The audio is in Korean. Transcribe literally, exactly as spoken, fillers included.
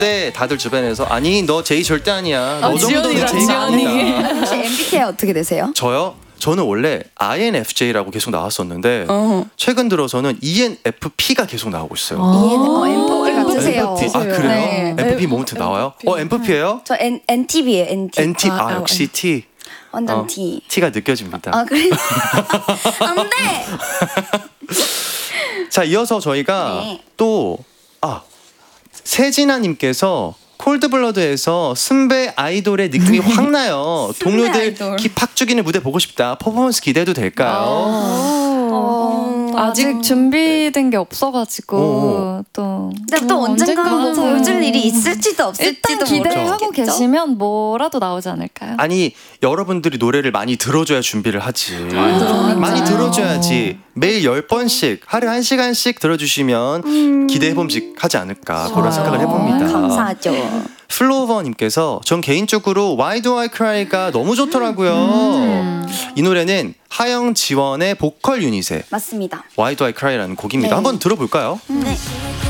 네, 다들 주변에서 아니 너 제이 절대 아니야. 너 어, 정도는 제이가 아니다. 혹시 엠비티아이 어떻게 되세요? 저요? 저는 원래 아이엔에프제이라고 계속 나왔었는데 어. 최근 들어서는 이엔에프피가 계속 나오고 있어요. 이해는 어, 엠포 같으세요. 엠프피. 아 그래요? 네. 엠프피 모먼트 나와요? 어 엠프피예요? 저 N, 엔티비예요, 엔티. 엔티 아 역시 T. 완전 어, T. T가 느껴집니다. 아 그래? 안 돼. 자 이어서 저희가 네. 또 아 세진아님께서 콜드블러드에서 승배 아이돌의 느낌이 확 나요. 동료들 아이돌. 기 팍 죽이는 무대 보고 싶다. 퍼포먼스 기대도 될까요? 어, 아직 준비된 게 없어가지고 오. 또. 근데 또 어, 언젠가는 뭐 언젠가는 보여줄 일이 있을지도 없을지도 일단 기대하고 모르겠죠? 계시면 뭐라도 나오지 않을까요? 아니 여러분들이 노래를 많이 들어줘야 준비를 하지. 아, 많이 들어줘야지. 매일 열 번씩 하루에 한 시간씩 들어주시면 음. 기대해봄직하지 않을까 그런 생각을 해봅니다. 감사하죠. 플로버님께서 전 개인적으로 Why Do I Cry가 너무 좋더라고요. 음. 이 노래는 하영 지원의 보컬 유닛의 맞습니다. Why Do I Cry라는 곡입니다. 네. 한번 들어볼까요? 네.